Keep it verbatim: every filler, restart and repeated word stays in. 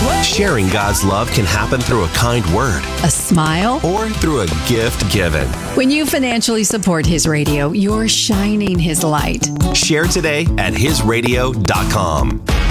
Sharing God's love can happen through a kind word A smile. or through a gift given. When you financially support His Radio, you're shining His light. Share today at his radio dot com.